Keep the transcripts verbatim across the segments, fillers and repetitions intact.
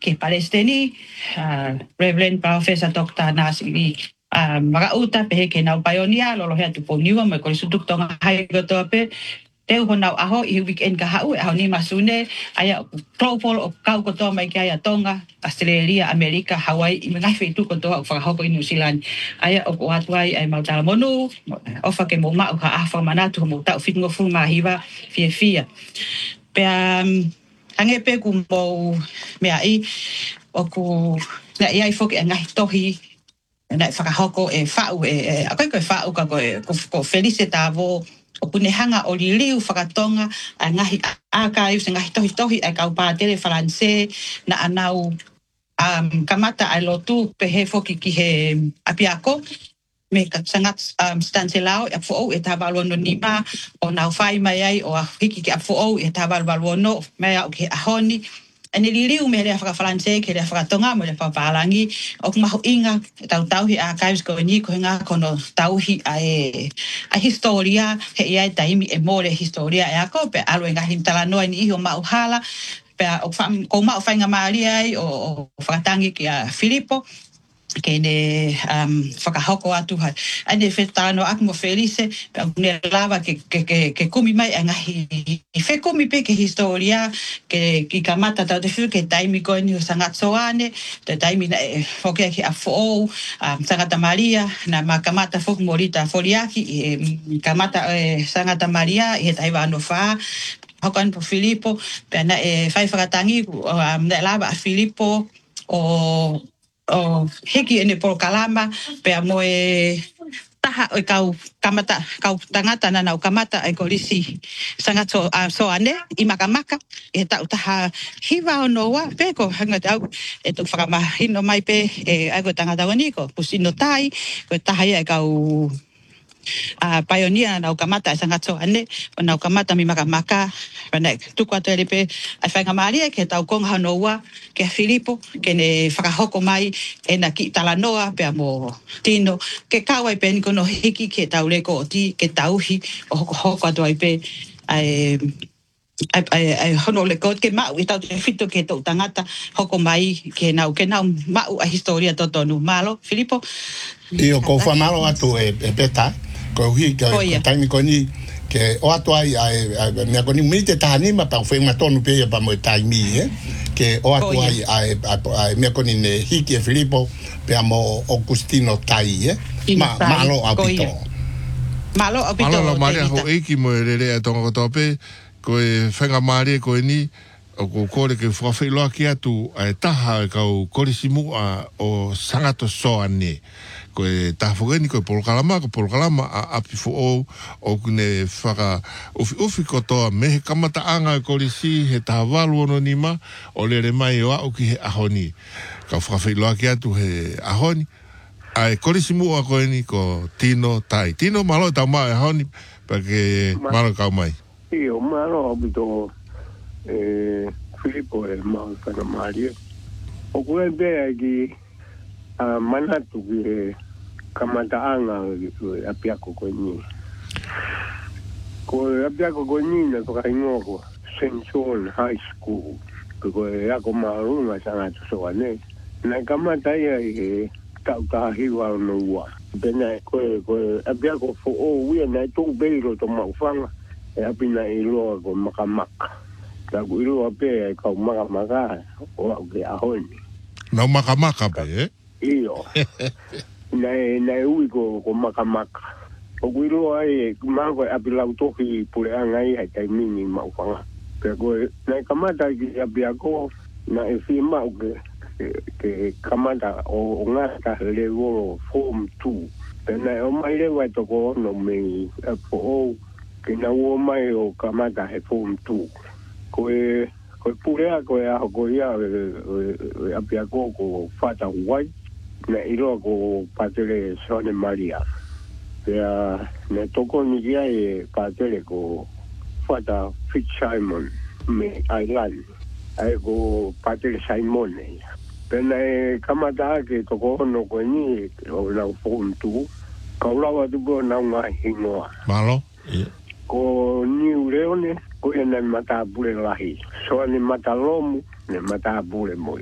ke Palestini, uh, Reverend Professor Doctor Nasiri, uh, maka uta pe ke nau pioneer lo lo hea tu poniwa me ko sutuk tonga hai go to pe te ho nau aho I weekend ka hau e ni masune aya global of kau ko to mai ke aya tonga Australia America Hawaii I ngai fe tu ko to fa ho ko New Zealand aya o ko atwai ai mau tala monu o fa ke mo ma o ka afa mana tu mo ta fit ngo fu ma hiva fie fie pe um, ange pe ku mo me ai o ku na ia I foke ngai tohi na whakahoko e whau e a koe koe whau ka koe ko Felice Tavo o punehanga o li liu whakatonga a ngahi aka iu se ngahi tohi tohi a kau pātere Faranse na anau um, kamata ai lotu pe he foki ki he apiako me ka sangat um, stanselao e fo e tabalo no nima o nau whai mai ai o a hiki ki a fo e tabalo no mai au ki a honi ane liliu me le Faranse ke le whakatonga mo le papalangi o maho inga tau tauhi a kaius ko ni ko nga kono tauhi a e a historia he ia taimi e more historia e ako pe alo nga hintala no ni o mauhala pe o fam ko ma fainga maria o whakatangi ki a Filippo ke ne um whakahoko atu hai ane whetano ak mo Felice pe ne lava ke ke ke ke kumi mai ngahi I fe kumi pe ke historia ke ki kamata tau te fu ke taimi ko ni sangat soane te taimi na foke ki a fo um Sangata Maria na makamata fok morita foliaki e kamata e Sangata Maria e taiwa no fa hokan po Filippo pe na e fai whakatangi um na lava a Filippo o o hiki ene por kalama pe mo e taha o kau kamata kau tangata na nau kamata ai kolisi sanga so uh, so ane I makamaka e ta taha hiva no wa pe ko hanga tau e to whakama hino mai pe e ai ko tangata wani ko pusino tai ko taha ia kau a uh, pioneer na kamata sanga so ane na kamata mi makamaka pana tu kwa tele pe a fanga maria ke tau kong hanoa ke Filippo ke ne whakahoko mai e na ki talanoa pe amo tino ke kawai pe niko no hiki ke tau leko o ti ke tauhi o hoko hoko atu ai pe ai ai ai hono le ko ke mau I tau te fito ke tau tangata hoko mai ke nau ke nau mau a historia totonu malo Filippo io ko fa malo atu e e peta ko hi ka taimi ko ni ke o atu ai ai me ko ni mite tani ma pa fe ma tonu pe pa mo taimi eh ke o atu ai ai ai me ko ni ne hi ke Filippo pe amo Augustino tai eh ma malo apito malo apito malo maria ho e ki mo le le tonga to pe ko e fenga maria ko ni o ko kore ke fa fe lo ki atu ai taha ka o korisimu a o sangato so ane ko e tafogeni ko por kalama ko por kalama a apifo o o kune faka ufi ufi ko to me kamata anga ko lisi he tavalu no nima o le mai o o ki ahoni ka fa lo ki atu he ahoni ai ko lisi mu ko ni ko tino tai tino malo ta mai ahoni porque malo ka mai io malo abito eh Filippo el mal para Maria o ko be ki a manatu ki kamataanga apiako ko ni ko apiako ko ni na ko kaingo Saint John High School ko ya ko marunga sana so ane na kamata ya e ta ta hiwa no wa bena ko ko apiako fo o wi na to beiro to mafanga e apina ilo ko makamaka ta ko ilo ape ka makamaka o ke ahoni no makamaka pe eh iyo na na ui ko ko makamaka o guiro ai mango apila utoki pure angai ai tai mini mau fanga pe ko na kamata ki apiako na e fi mau ke ke kamata o ngata le go form two pe na o mai le wa to ko no me po ke na o mai o kamata he form two ko e ko pure ko ya ko ya apiako ko fata white na ilo ko patele Sone Maria ya ne toko ni dia e patele ko fata Fitzsimon me Island ai ko patele Simon ne pena e kamata ke toko no ko ni o la fontu ko la wa du na nga hingoa malo ko ni ureone ko ene mata bule lahi so ni mata lomu ne mata bule moya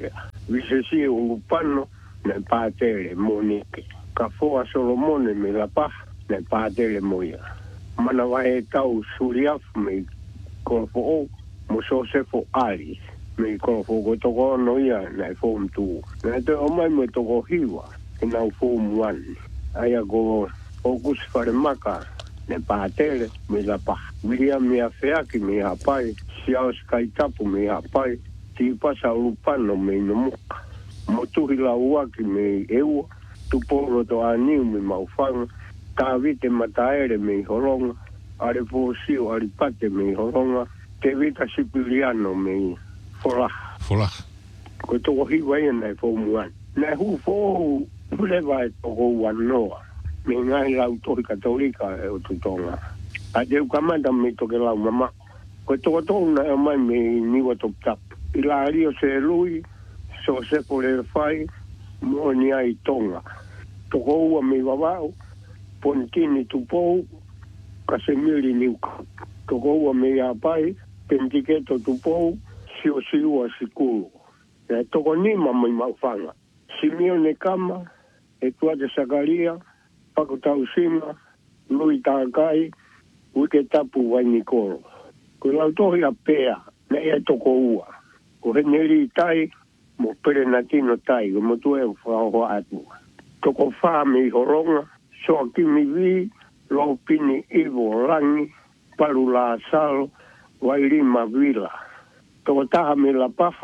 visesi o pano na patere monike ka foa Solomone me la pa na patere moia mana vai tau suriaf me ko fo mo so se fo ali me ko fo ko to ko no ia na fo mtu na te o mai me to ko hiwa na fo muan aya go o kus fare maka ne patere me la pa mia mia fea ki me hapai si au skai tapu me hapai ti pasa lupano me no muka mo tuhi la ua ki me eua tu poro to aniu me maufanga ka vite mataere me horonga are po sio are pate me horonga te vita sipiliano me fola fola ko to hi vai na fo muan na hu fo pule vai to go wanoa me ngai la autori katolika e o tutonga a de kamanda me to ke la mama ko to to na mai me ni wa top tap ila rio se lui so se por el fai mo ni ai tonga to go wa me babao pontini tu po kasemiri ni to go wa me ya pai pentiketo tu po si o si wa sikulu e to go ni mama i maufanga Simeone kama e tua de Sagaria pako tau sima lui takai uke tapu wai nikoro ko lau tohi a pea na ea toko ua ko he neri tai mo pere natino tai ko mo tue u whao atu toko wha me horonga so ki mi vi lo pini iwo rangi paru la salo wai lima vila toko taha me la pafa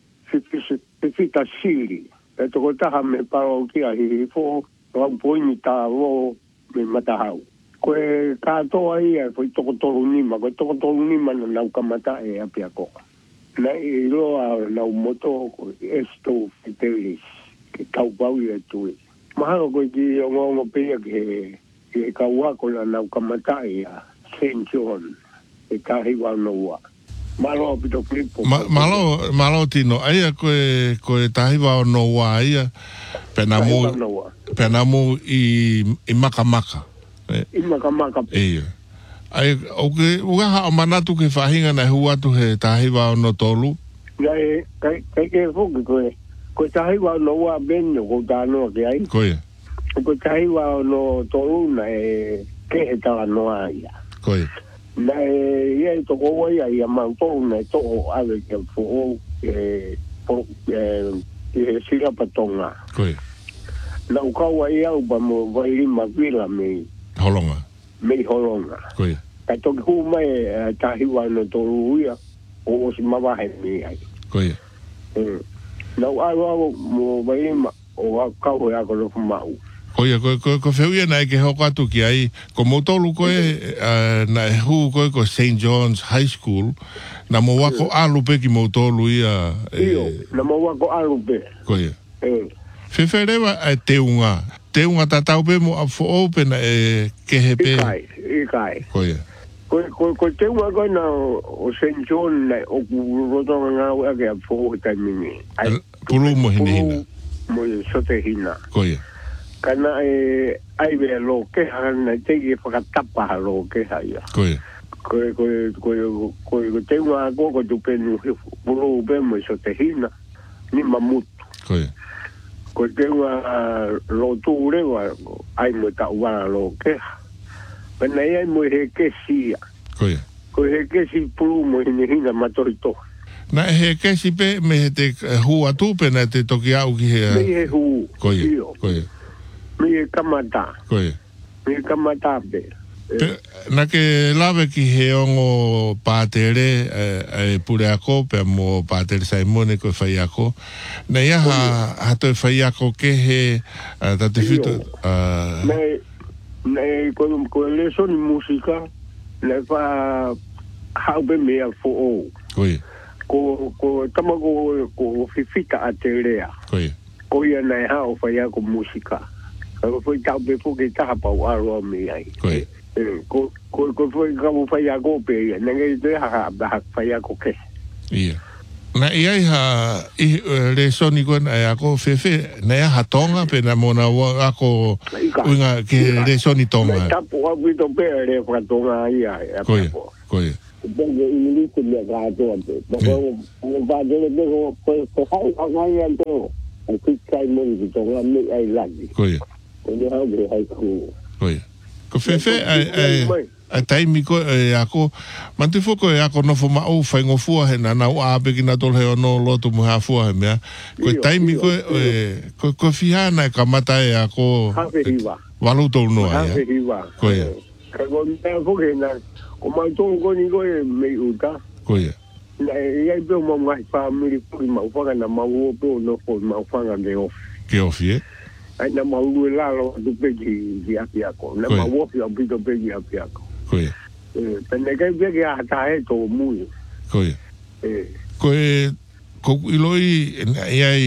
fifita siri e toko taha me paro kia hi fo rau poini ta lo me matahau koe katoa ia foi toko tolu nima koe toko tolu nima na nau kamata e apia koa na i loa nau moto koe esto fitelis ke kau pau ia tui mahalo koe ki ongo ongo pia ke ke kaua koe na nau kamata ia Saint John e kahi wau noua malo pito klipo malo malo tino aia koe koe tahi wau noua ia penamu penamu i i maka maka i maka maka e ai o ke uga ha manatu ke fahinga na hua tu he tahi wa no tolu ngai kai kai ke foku ko ko tahi wa no wa ben ko ta no ke ai ko ye ko tahi wa no tolu na e ke he ta no ai ko ye na e ye to ko wa ya ya man to na to ave ke fo e po e sira patonga ko ye na ka wa ia ba mo vai ma vila me holonga me holonga ko ye ka to ku mai tahi wa no to uia o si ma va he me ai ko ye mm na wa mo vai ma o ka ho ya ko lo ma u ko ye ko ko ko feu na ke ho ka tu ki ai ko mo to lu ko na hu ko ko Saint John's High School na mo wa ko alu pe ki mo to lu ia na mo wa ko alu pe ko ye eh Feferewa e te unga. Te unga tatau pe mo a fo open e ke he pe. Ikai, ikai. Koia. Ko ko ko te unga ko na o Saint John na o ku rotonga nga o ke a fo ta mini. Ai pulu mo hina. Mo so te hina. Koia. Kana e ai ve lo ke na te ki fa tapa lo ke ia. Koia. Ko ko ko ko te unga ko ko tu pe no pulu pe mo so te hina. Ni mamut. Koia. Ko te wa lo tu rewa ai mo ta wa lo ke pena ai mo he ke si ko ye ko he ke si pulu mo ni hina matorito na he ke si pe me te hu atu pe na te toki au ki he me he hu ko ye ko ye me kamata ko ye me kamata be na ke lave ki he ongo patere e pure ako pe mo patere Simone ko fai ako na ia ha ha to fai ako ke he ta te fito me me ko ko le son música le fa ha be me fo o ko ye ko ko tamago ko fifita atelea ko ye ko ia na ha o fai ako música ko foi ta be fo ke ta pa wa ro me ai ko ye ko ko ko foi ka mo fai ako pe na ngai te ha ha fai ako ke ia na ia ha i le soni ko na ako fefe na ha tonga pe na mona wa ako unga ke le soni tonga ta po wa to pe le fa tonga ia ko ye ko ye porque ini tu dia gato ante porque o padre de ko ko hai ngai ante o ki kai mo ki to la me ai lagi Koia. o dia ha de hai ku Koia. Ko fefe ai ai ai tai mi ko e ako manti foko e ako no fo ma o fa ngo fu he na na o a be ki na tol he no lo tu mo ha fu he me ko tai mi ko e ko ko fiana ka mata e ako ha fe hiwa walu to no ha ai fe hiwa Koia. ka ko me fo ke na ko ma to ko ni ko e me uta Koia. na e be mo ngai fa mi ko ma fa na ma wo po no ko ma fa na de o Ke ofie. ai na ma lu la lo du pe ki ki api ako na ma wo fi api do pe ki api ako Koia. eh pene ke pe ki ata e to mu Koia. eh Ko e ko iloi e ai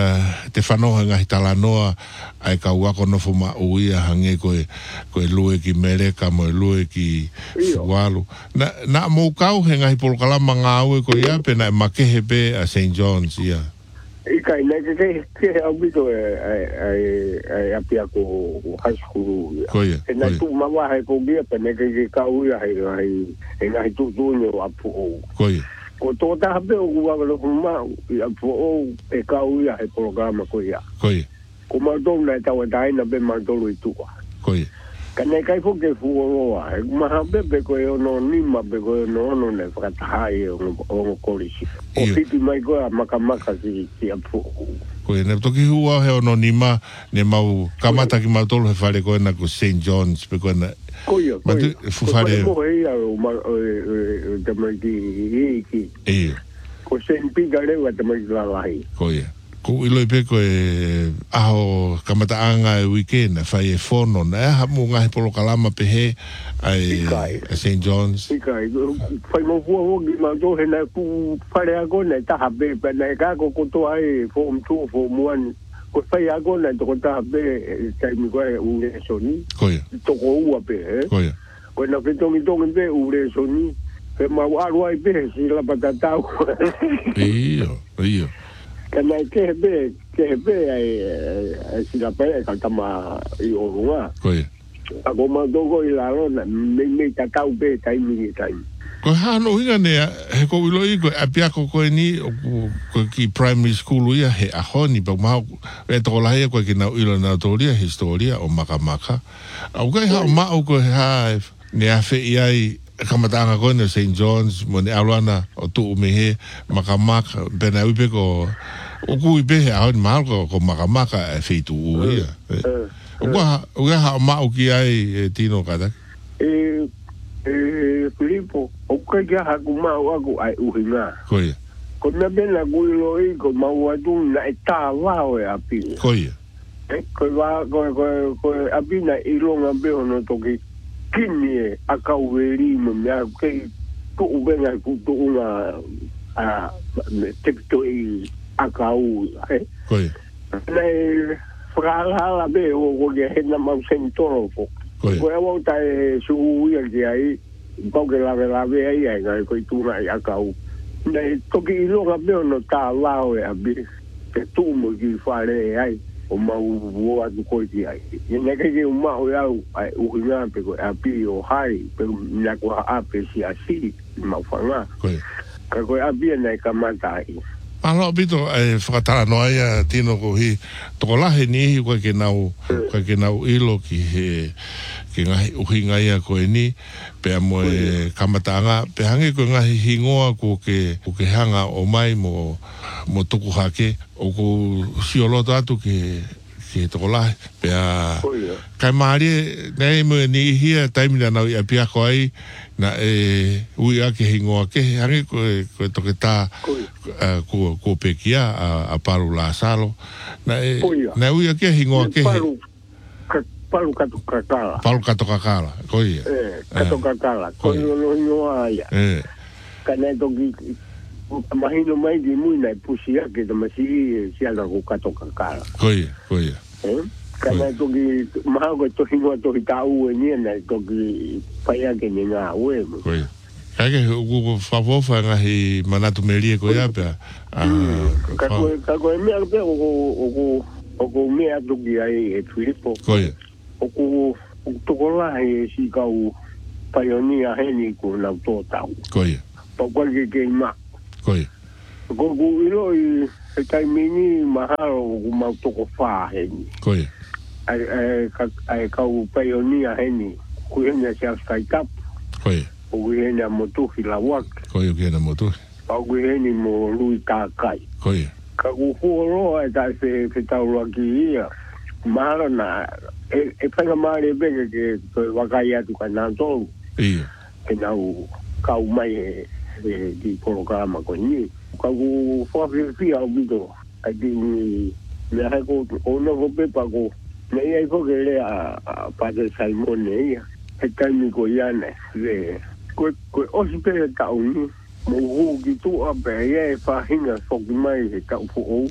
te whanoha ngahi talanoa ai ka uako no fo ma uia hange ko e ko e lue ki mereka mo e lue ki fualu na na mo kau he ngahi polokalama ngā ue ko ia pe na e makehe pe a Saint John's ia Ika ina ke ke ke abito e e e api ako high school. Koia. Na tu mama hai ko bia pe ne ke ke ka u ya hai hai e ngai tu tu ni o apu o. Koia. Ko to ta be o wa lo ma apu o e ka u ya hai programa ko ya. Koia. Ko ma do na ta wa dai na be ma do lu tu. Koia. Kane kai fo ke fu o wa ma ha be be ko e no ni ma be ko no no ne fa ta hai o o ko ri. O fiti mai ko maka maka si si apu. Koia ne toki hua he ono ni ma ne mau kamata ki mau tolu he whare ko e na ko Saint John's pe ko e na Koia, Ma tu fu fare Ko e ia o ma e te mai ki i ki. e Ko sen pinga le wa te mai la lai. Koia. Ko ilo i pe ko e aho kamata anga e weekend fai e fono na e hamu ngahi polo kalama pe he ai a Saint John's. Ika fai mo fu o ki ma do he na ku fare a go na ta be pe na ka ko ko to ai form two form one. Ko fai a go na to ta be sai mi ko e u le soni. Koia. To ko u pe e. Koia. Ko na pe to mi to mi be u le soni. Pe ma wa ro ai be si la patata. Iyo, iyo. Kana ke be ke be ai si la pe ka tama i o runga Koia. a go ma do go i la rona me me ta tau be tai mi tai Ko hano hinga ne he ko ilo i ko apia ko ko ni o ko ki primary school ia he a honi pa ma e to la he ko ki na ilo na toria historia o maka maka. Au kai ha ma o ko ha ne a fe ai kamatanga ko ne Saint John's mo ne alwana o tu me he maka maka pena upe ko o ku ipe he a honi ma ko ko maka maka e fe tu ia. O ha o ha ma o ki ai tino kada. e e Filipo o ka ga ha ku ma o ku ai u hinga Koia. ko na be na ku lo i ko ma wa tu na ta wa o a pi Koia. e ko wa ko ko ko a pi na i lo nga be no to ki kini a ka u veri mo me ke tu u be na ku tu nga a te to i a ka u e Koia. na fra la be o ko ge na ma sentoro ko Koia. ko e o ta su ia ki ai ko ke la la be ai ai ga ko tu na ya ka u na to ki lo ga be no ta la o e abi ke tu mo ki fa le ai o ma u wo a ko ki ai ye ne ke u ma o ya ai u nga pe ko abi o hai pe na ko a pe si asi ma fa nga Koia. ka ko abi na ka ma ta ai Alo bito e whakatara noa ia tino ko hi toko lahe ni hi koe ke nau koe ke nau ilo ki he ke ngahi uhi ngai a koe ni pe mo e kamatanga pe hange koe ngahi hingoa ko ke ko ke hanga o mai mo mo tuku hake o ko sioloto atu ke ke toko lahe pe a kai maari nei mo ni hia taimina nau i a pia ko ai na e ui ake hingoa ke hange koe koe toke tā ko ko pekia a, a paru la salo na e, na ui ake hingoa ke paru ka paru ka to kakala paru ka to kakala ko ia eh ka to kakala ko no no ai eh kana to ki imagino mai di muy na pusia que de masi si ala ko ka to kakala ko ia ko ia eh kana to ki ma ko to hingoa to ta u ni na to ki paia ke ni nga we ko ia Kage o favofa ngahi manatu melie ko ia pe. Ka ko ka ko me pe o o o ko me atu ki ai e Filipo. Ko ia. O ko to ko la e si ka u paionia heni ko na to tau Koia. pa kwa ke ke ma Koia. ko ku ilo i e tai mini mahalo ku ma to ko fa heni Koia. ai ai ka ai ka u paionia heni ku heni sia sky tap Koia. o heni mo tu la wak Koia ke na motu. pa ku heni mo lui ta kai Koia. ka ku foro ai ta se se tau lo ki ia mahalo na e e pega mare bege ke to wakaia tu kana to Ia. e nau kau mai e e di programa ko ni ka ku fo fi fi au bido ai di me ha ko o no ko pe pa ko me ai ko ke le a pa de salmon e e kai mi ko ya ne de ko ko o si pe ta u ni mo hu ki tu a be e fa hinga so ki mai e ka fu o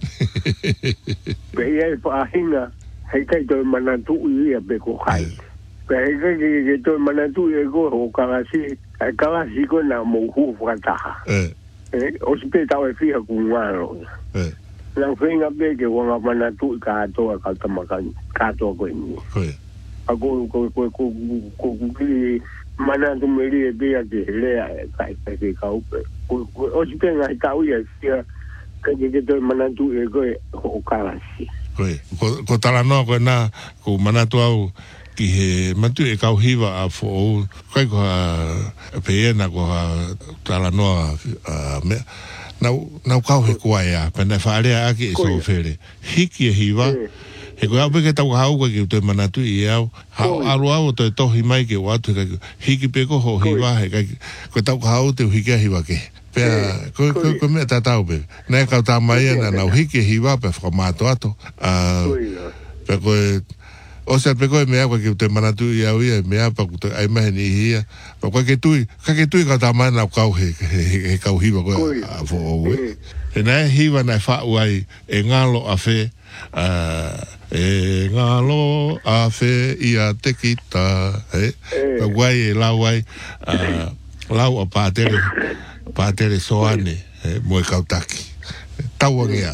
be e fa hinga hei kai toi mana tu i a pe ko kai. Pe hei kai ke toi mana tu i ko ho kalasi, hei kalasi ko na mo hu whakataha. Eh. O si pe tau e whiha ku ngaro. Eh. Nang whenga pe ke wanga mana tu i katoa kautamaka katoa ko ni. Koia. A ko ko ko ko ko ki mana tu meri e pe a ke lea e kai kai ke kau pe. O si pe ngai kau i a sia kai ke toi mana tu i ko ho kalasi. Koe, ko, ko tala noa koe nā, ko manatu au ki he matu e kau hiwa a fo ou, kai ko ha peena ko ha tala noa a mea, nau, nau kau he kua ea, pena whaarea aki e so where, hiki e hiwa, he koe au peke tau hau koe ki te manatu i au, hau aru au toi tohi mai ke o atu, hiki pe ko ho hiwa, he kai, koe tau hau te hiki a hiwa ke. Pea, ko ko ko me tatau pe. Nei ka ta mai na na hiki hiwa pe formato ato. Ah. Pe ko o se pe ko me ako ki te manatu ia ia me apa ko ai mai ni hia. Pa ko ke tu, ka ke tu ka ta mai na ka he he ka hiwa ko a fo o. E nei hiwa na fa uai e ngalo a fe ah e ngalo a fe ia te kita. E pa wai e la wai ah lau a patere patere soane eh, moe kautaki tauangea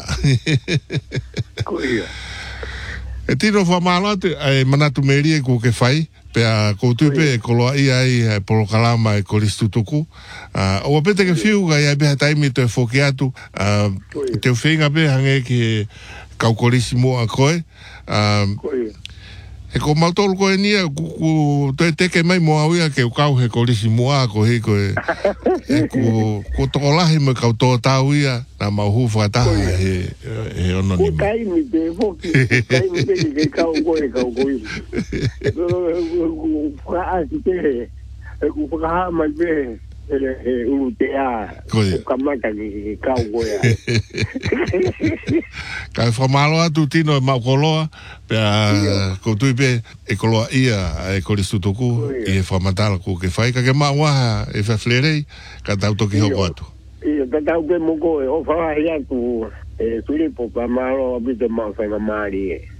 Koia e tino whamalo atu e manatu meri e ko ke whai pea koutupe e koloa ia i e polokalama e koristutuku uh, o apete ke whiu ga ia beha taimi to e whoki atu uh, te whenga be hange ki kaukorisi mua koe uh, e ko mautolu koe nia ku, ku toi teke mai moa uia ke ukau he korisi mua ko he koe e ku ko tokolahi me kau tō tau ia na mauhu whataha he, he ono ni ko taimi te foki taimi te ke kau koe kau koe ku whaasi te e ku whakaha mai te e uru te a ku kamata ki kau koe kai whamalo atu tino e maukoloa pea koutui pe e koloa ia e koristutuku i e whamatala ku ke whai ka ke mauaha e whawherei ka tau toki hoko atu ia ka tau pe moko e o whawahi atu e Filipo pa malo abite mau whainga maari e